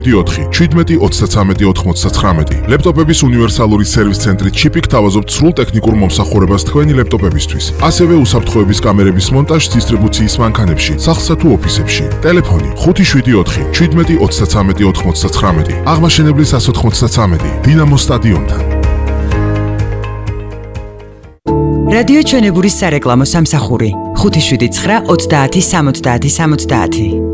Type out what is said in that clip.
4 17 33 99 ლეპტოპების უნივერსალური სერვის ცენტრი ჩიპი გთავაზობთ სრულ ტექნიკურ მომსახურებას თქვენი ლეპტოპებისთვის. ასევე უსაფრთხოების კამერების მონტაჟს დისტრიბუციის მანქანებში, სახლსა თუ ოფისებში. ტელეფონი 574 17 33 99 აღმაშენებლის 193 დინამო სტადიონთან. რადიო ჩვენებურის სარეკლამო სამსახური 579 30 70 70.